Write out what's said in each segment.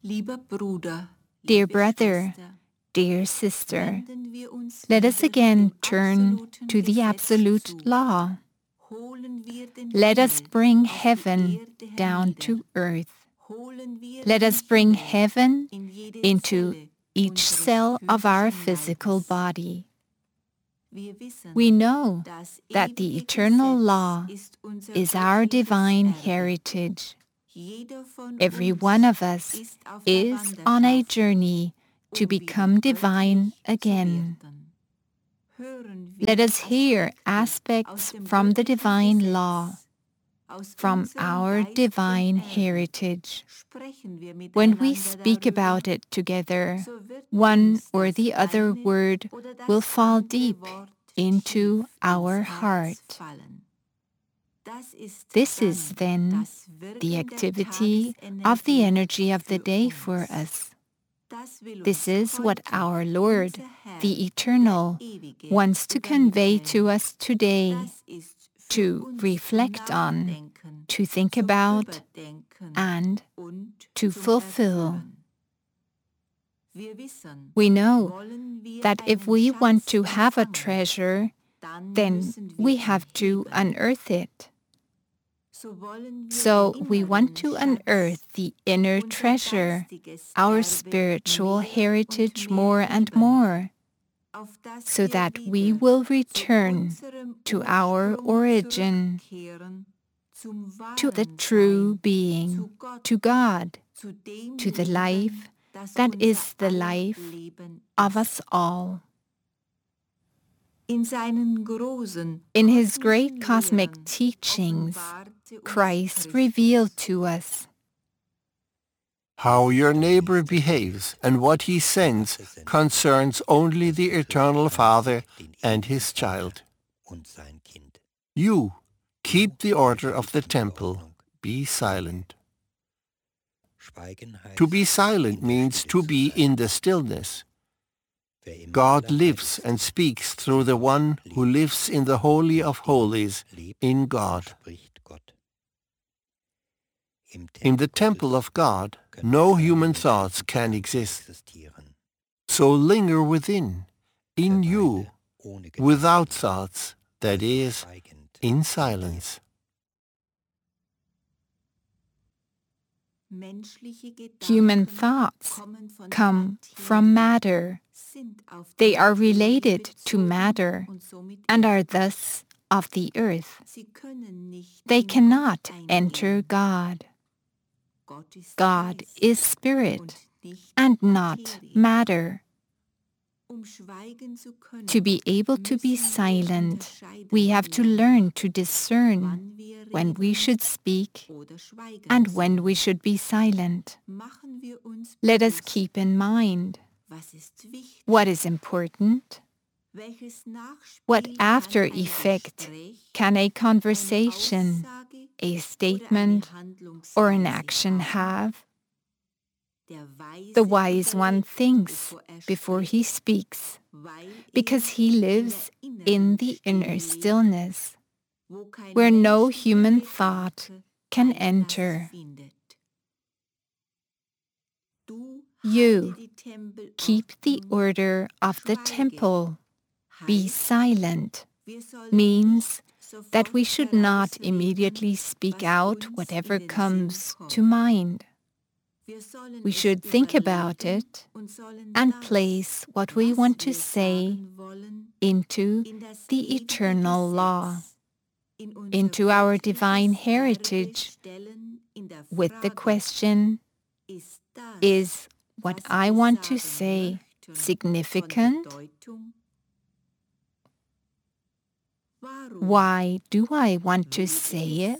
Dear brother, dear sister, let us again turn to the absolute law. Let us bring heaven down to earth. Let us bring heaven into each cell of our physical body. We know that the eternal law is our divine heritage. Every one of us is on a journey to become divine again. Let us hear aspects from the divine law, from our divine heritage. When we speak about it together, one or the other word will fall deep into our heart. This is then the activity of the energy of the day for us. This is what our Lord, the Eternal, wants to convey to us today, to reflect on, to think about, and to fulfill. We know that if we want to have a treasure, then we have to unearth it. So we want to unearth the inner treasure, our spiritual heritage more and more, so that we will return to our origin, to the true being, to God, to the life that is the life of us all. In his great cosmic teachings, Christ revealed to us how your neighbor behaves and what he sends concerns only the Eternal Father and his child. You keep the order of the temple. Be silent. To be silent means to be in the stillness. God lives and speaks through the one who lives in the Holy of Holies, in God. In the temple of God, no human thoughts can exist. So linger within, in you, without thoughts, that is, in silence. Human thoughts come from matter. They are related to matter and are thus of the earth. They cannot enter God. God is spirit and not matter. To be able to be silent, we have to learn to discern when we should speak and when we should be silent. Let us keep in mind what is important. What after effect can a conversation, a statement, or an action have? The wise one thinks before he speaks, because he lives in the inner stillness, where no human thought can enter. You keep the order of the temple. Be silent means that we should not immediately speak out whatever comes to mind. We should think about it and place what we want to say into the eternal law, into our divine heritage, with the question, is what I want to say significant? Why do I want to say it?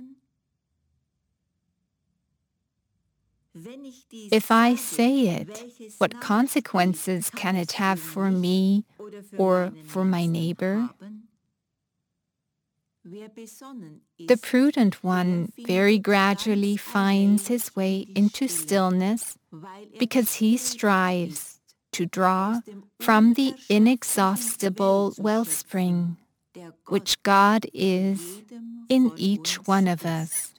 If I say it, what consequences can it have for me or for my neighbor? The prudent one very gradually finds his way into stillness because he strives to draw from the inexhaustible wellspring, which God is in each one of us.